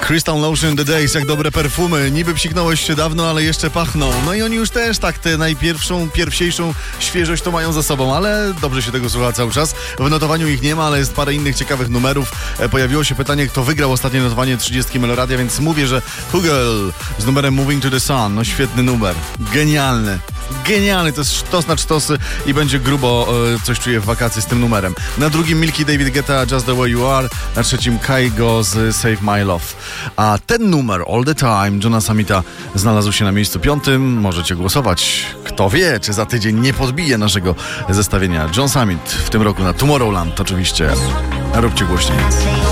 Crystal Lotion The Days, jak dobre perfumy. Niby psiknąłeś się dawno, ale jeszcze pachną. No i oni już też tak tę pierwsiejszą świeżość to mają za sobą, ale dobrze się tego słucha cały czas. W notowaniu ich nie ma, ale jest parę innych ciekawych numerów. Pojawiło się pytanie, kto wygrał ostatnie notowanie 30 Meloradia, więc mówię, że Hugel z numerem Moving to the Sun. No świetny numer. Genialny, to jest sztos na sztosy i będzie grubo, coś czuję w wakacje z tym numerem. Na drugim Milky David Guetta, Just the Way You Are, na trzecim Kygo z Save My Love. A ten numer, All the Time, Johna Summita, znalazł się na miejscu 5. Możecie głosować. Kto wie, czy za tydzień nie podbije naszego zestawienia. John Summit w tym roku na Tomorrowland oczywiście. Róbcie głośniej.